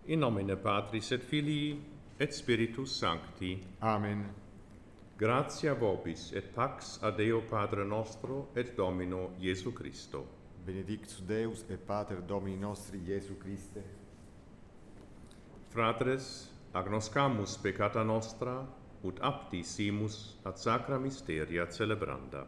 In nomine Patris et Filii et Spiritus Sancti. Amen. Gratia vobis et pax a Deo Padre nostro et Domino Iesu Christo. Benedictus Deus et Pater Domini nostri Iesu Christe. Fratres, agnoscamus peccata nostra, ut apti simus ad sacra mysteria celebranda.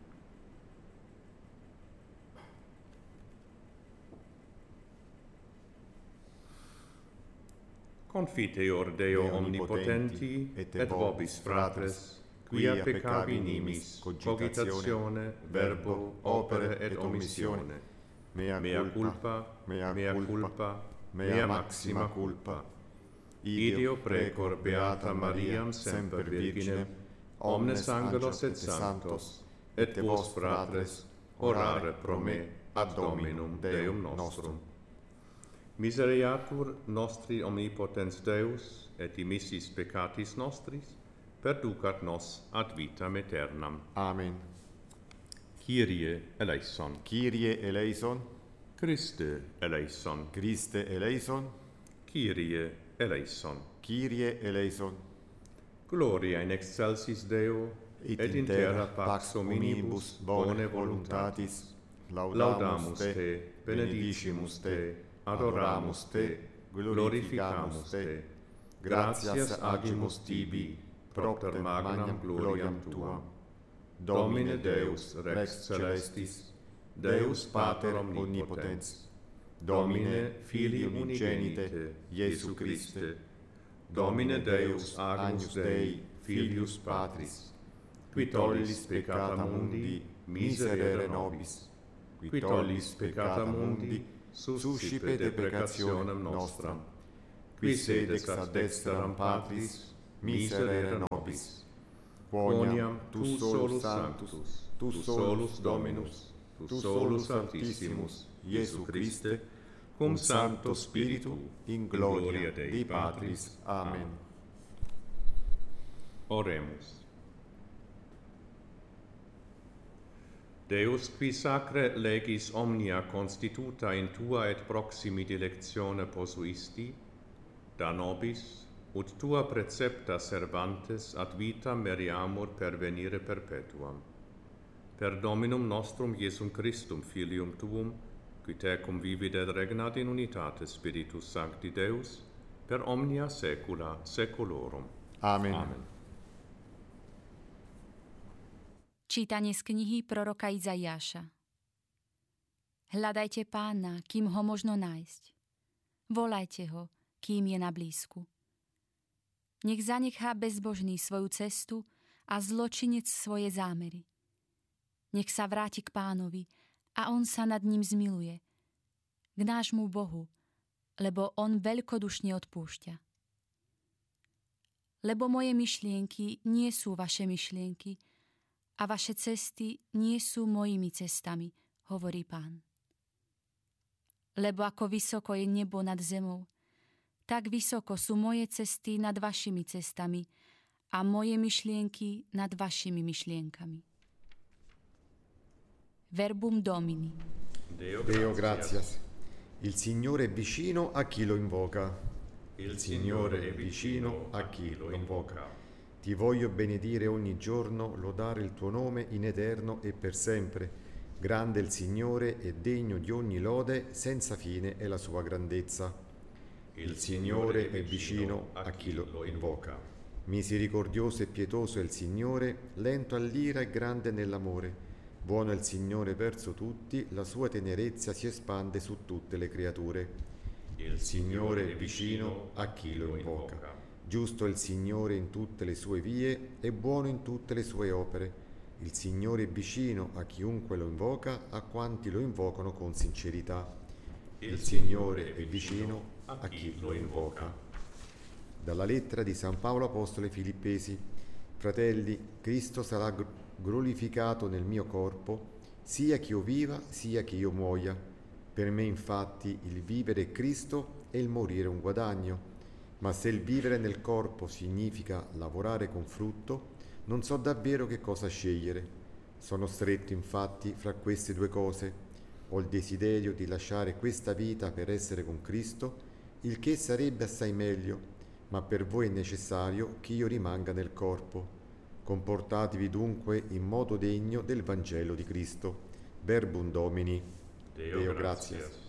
Confiteor Deo omnipotenti et vobis fratres, quia peccavi nimis, cogitatione, verbo, opere et omissione, mea culpa, mea maxima culpa. Ideo precor beata Mariam semper Virginem, omnes angelos et sanctos, et vos fratres, orare pro me ad Dominum Deum nostrum. Misereatur nostri omnipotens Deus, et dimissis peccatis nostris, perducat nos ad vitam aeternam. Amen. Kyrie eleison. Kyrie eleison. Christe eleison. Christe eleison. Kyrie eleison. Kyrie eleison. Gloria in excelsis Deo, et in terra pax hominibus bone voluntatis. Laudamus te, benedicimus te, adoramus te, glorificamus te. Gratias agimus tibi, propter magnam gloriam tuam. Domine Deus Rex Celestis, Deus Pater omnipotens, Domine Filii unigenite, Iesu Christe, Domine Deus Agnus Dei, Filius Patris, qui tollis peccata mundi, miserere nobis, qui tollis peccata mundi, suscipe deprecationem nostram, qui sedex ad dexteram Patris, miserere nobis. Quoniam tu solus sanctus, tu solus Dominus, tu solus Altissimus, Iesu Christe, cum Sancto Spiritu, in gloria Dei Patris. Amen. Oremus. Deus, qui sacre legis omnia constituta in tua et proximi dilectione posuisti, da nobis, ut tua precepta servantes ad vitam meriamur pervenire perpetuam. Per Dominum nostrum Iesum Christum, Filium tuum, qui tecum vivit et regnat in unitate Spiritus Sancti Deus, per omnia saecula saeculorum. Amen. Amen. Čítanie z knihy proroka Izaiáša. Hľadajte Pána, kým ho možno nájsť. Volajte ho, kým je na blízku. Nech zanechá bezbožný svoju cestu a zločinec svoje zámery. Nech sa vráti k Pánovi a on sa nad ním zmiluje. K nášmu Bohu, lebo on veľkodušne odpúšťa. Lebo moje myšlienky nie sú vaše myšlienky, a vaše cesty nie sú mojimi cestami, hovorí Pán. Lebo ako vysoko je nebo nad zemou, tak vysoko sú moje cesty nad vašimi cestami a moje myšlienky nad vašimi myšlienkami. Verbum Domini. Deo gratias. Il Signore è vicino a chi lo invoca. Il Signore è vicino a chi lo invoca. Ti voglio benedire ogni giorno, lodare il tuo nome in eterno e per sempre. Grande il Signore e degno di ogni lode, senza fine è la sua grandezza. Il Signore è vicino a chi lo invoca. Misericordioso e pietoso è il Signore, lento all'ira e grande nell'amore. Buono è il Signore verso tutti, la sua tenerezza si espande su tutte le creature. Il Signore è vicino a chi lo invoca. Giusto è il Signore in tutte le sue vie e buono in tutte le sue opere. Il Signore è vicino a chiunque lo invoca, a quanti lo invocano con sincerità. Il Signore è vicino a chi lo invoca. Dalla lettera di San Paolo Apostolo ai Filippesi. Fratelli, Cristo sarà glorificato nel mio corpo, sia che io viva, sia che io muoia. Per me infatti il vivere è Cristo e il morire un guadagno. Ma se il vivere nel corpo significa lavorare con frutto, non so davvero che cosa scegliere. Sono stretto infatti fra queste due cose. Ho il desiderio di lasciare questa vita per essere con Cristo il che sarebbe assai meglio, ma per voi è necessario che io rimanga nel corpo. Comportatevi dunque in modo degno del Vangelo di Cristo. Verbum Domini. Deo gratias.